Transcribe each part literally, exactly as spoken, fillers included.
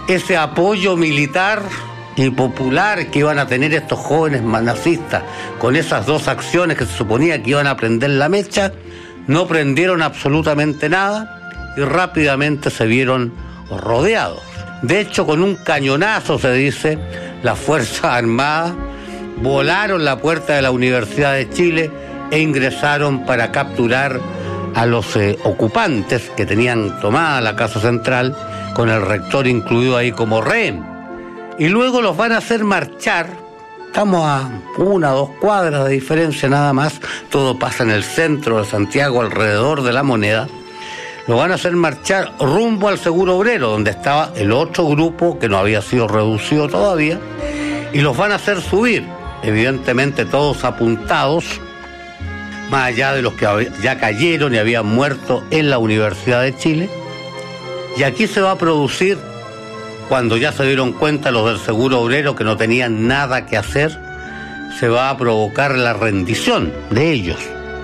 ese apoyo militar y popular que iban a tener estos jóvenes nazistas con esas dos acciones que se suponía que iban a prender la mecha, no prendieron absolutamente nada y rápidamente se vieron rodeados. De hecho, con un cañonazo, se dice, las Fuerzas Armadas volaron la puerta de la Universidad de Chile e ingresaron para capturar a los eh, ocupantes que tenían tomada la Casa Central, con el rector incluido ahí como rehén. Y luego los van a hacer marchar, estamos a una o dos cuadras de diferencia nada más, todo pasa en el centro de Santiago, alrededor de la Moneda. Lo van a hacer marchar rumbo al Seguro Obrero, donde estaba el otro grupo que no había sido reducido todavía, y los van a hacer subir, evidentemente todos apuntados, más allá de los que ya cayeron y habían muerto en la Universidad de Chile. Y aquí se va a producir, cuando ya se dieron cuenta los del Seguro Obrero que no tenían nada que hacer, se va a provocar la rendición de ellos.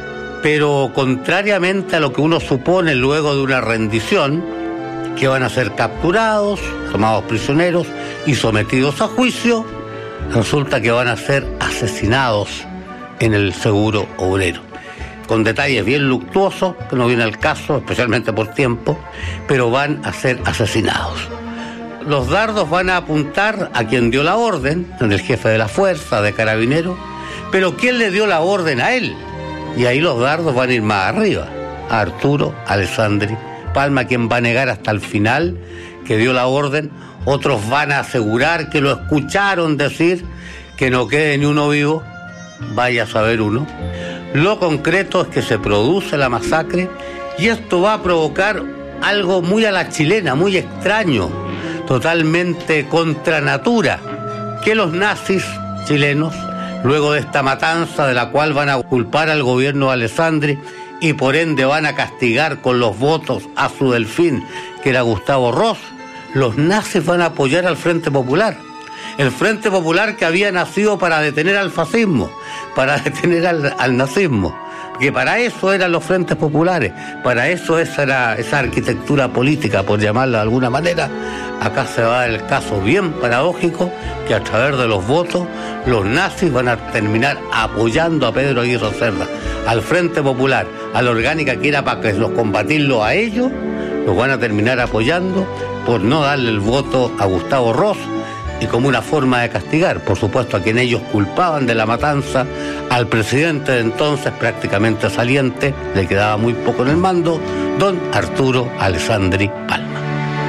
Pero contrariamente a lo que uno supone luego de una rendición, que van a ser capturados, tomados prisioneros y sometidos a juicio, resulta que van a ser asesinados en el Seguro Obrero. Con detalles bien luctuosos, que no viene al caso, especialmente por tiempo, pero van a ser asesinados. Los dardos van a apuntar a quien dio la orden, el jefe de la fuerza, de Carabineros, pero ¿quién le dio la orden a él? Y ahí los dardos van a ir más arriba, a Arturo Alessandri Palma, quien va a negar hasta el final que dio la orden. Otros van a asegurar que lo escucharon decir, que no quede ni uno vivo, vaya a saber uno. Lo concreto es que se produce la masacre y esto va a provocar algo muy a la chilena, muy extraño, totalmente contra natura, que los nazis chilenos, luego de esta matanza de la cual van a culpar al gobierno de Alessandri y por ende van a castigar con los votos a su delfín, que era Gustavo Ross, los nazis van a apoyar al Frente Popular. El Frente Popular que había nacido para detener al fascismo, para detener al, al nazismo, que para eso eran los frentes populares, para eso esa era esa arquitectura política, por llamarla de alguna manera. Acá se va el caso bien paradójico, que a través de los votos los nazis van a terminar apoyando a Pedro Aguirre Cerda, al Frente Popular, a la orgánica que era para que los combatirlo a ellos, los van a terminar apoyando por no darle el voto a Gustavo Ross, y como una forma de castigar, por supuesto, a quien ellos culpaban de la matanza, al presidente de entonces, prácticamente saliente, le quedaba muy poco en el mando, don Arturo Alessandri Palma.